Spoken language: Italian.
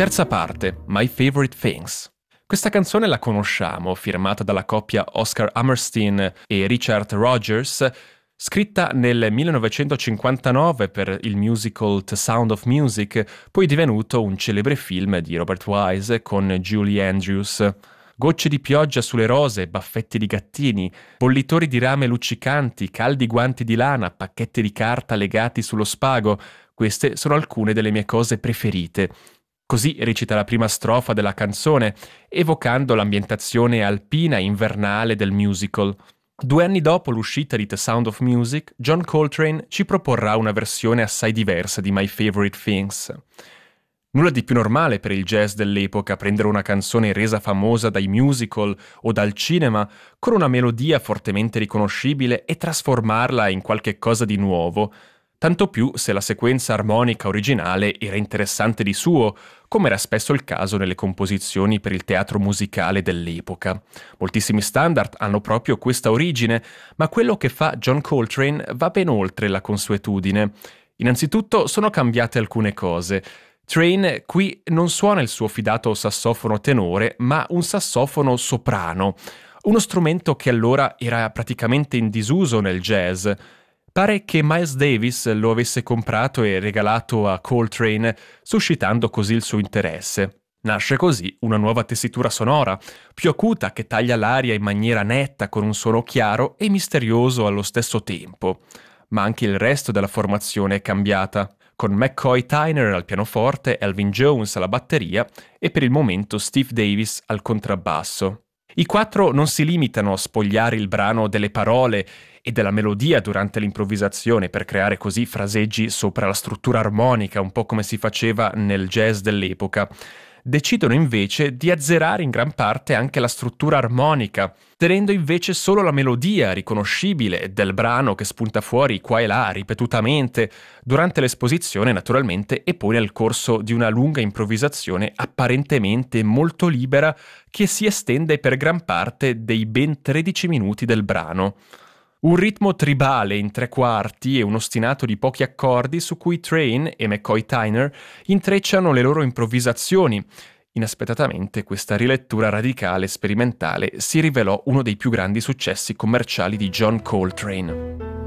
Terza parte, My Favorite Things. Questa canzone la conosciamo, firmata dalla coppia Oscar Hammerstein e Richard Rodgers, scritta nel 1959 per il musical The Sound of Music, poi divenuto un celebre film di Robert Wise con Julie Andrews. Gocce di pioggia sulle rose, baffetti di gattini, bollitori di rame luccicanti, caldi guanti di lana, pacchetti di carta legati sullo spago. Queste sono alcune delle mie cose preferite. Così recita la prima strofa della canzone, evocando l'ambientazione alpina e invernale del musical. 2 anni dopo l'uscita di The Sound of Music, John Coltrane ci proporrà una versione assai diversa di My Favorite Things. Nulla di più normale per il jazz dell'epoca prendere una canzone resa famosa dai musical o dal cinema con una melodia fortemente riconoscibile e trasformarla in qualche cosa di nuovo, tanto più se la sequenza armonica originale era interessante di suo, come era spesso il caso nelle composizioni per il teatro musicale dell'epoca. Moltissimi standard hanno proprio questa origine, ma quello che fa John Coltrane va ben oltre la consuetudine. Innanzitutto sono cambiate alcune cose. Train qui non suona il suo fidato sassofono tenore, ma un sassofono soprano, uno strumento che allora era praticamente in disuso nel jazz. Pare che Miles Davis lo avesse comprato e regalato a Coltrane, suscitando così il suo interesse. Nasce così una nuova tessitura sonora, più acuta, che taglia l'aria in maniera netta con un suono chiaro e misterioso allo stesso tempo. Ma anche il resto della formazione è cambiata, con McCoy Tyner al pianoforte, Elvin Jones alla batteria e per il momento Steve Davis al contrabbasso. I 4 non si limitano a spogliare il brano delle parole e della melodia durante l'improvvisazione per creare così fraseggi sopra la struttura armonica, un po' come si faceva nel jazz dell'epoca. Decidono invece di azzerare in gran parte anche la struttura armonica, tenendo invece solo la melodia riconoscibile del brano che spunta fuori qua e là ripetutamente durante l'esposizione naturalmente e poi nel corso di una lunga improvvisazione apparentemente molto libera che si estende per gran parte dei ben 13 minuti del brano. Un ritmo tribale in 3/4 e un ostinato di pochi accordi su cui Train e McCoy Tyner intrecciano le loro improvvisazioni. Inaspettatamente questa rilettura radicale e sperimentale si rivelò uno dei più grandi successi commerciali di John Coltrane.